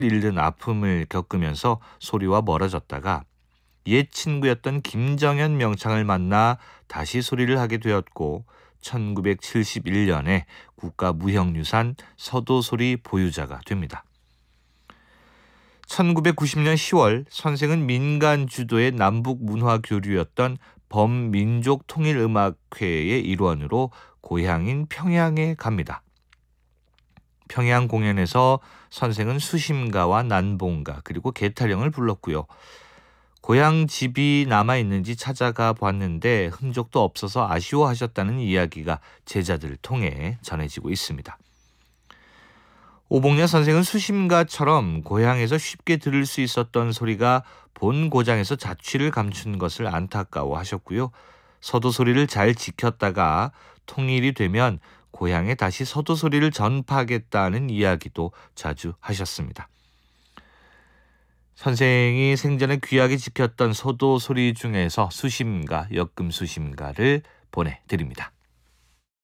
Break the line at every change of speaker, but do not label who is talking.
잃는 아픔을 겪으면서 소리와 멀어졌다가 옛 친구였던 김정현 명창을 만나 다시 소리를 하게 되었고 1971년에 국가무형유산 서도소리 보유자가 됩니다. 1990년 10월 선생은 민간 주도의 남북 문화 교류였던 범민족통일음악회의 일원으로 고향인 평양에 갑니다. 평양 공연에서 선생은 수심가와 난봉가 그리고 계타령을 불렀고요. 고향 집이 남아있는지 찾아가 봤는데 흔적도 없어서 아쉬워하셨다는 이야기가 제자들을 통해 전해지고 있습니다. 오봉래 선생은 수심가처럼 고향에서 쉽게 들을 수 있었던 소리가 본 고장에서 자취를 감춘 것을 안타까워하셨고요. 서도소리를 잘 지켰다가 통일이 되면 고향에 다시 서도소리를 전파하겠다는 이야기도 자주 하셨습니다. 선생이 생전에 귀하게 지켰던 서도소리 중에서 수심가, 역금수심가를 보내드립니다.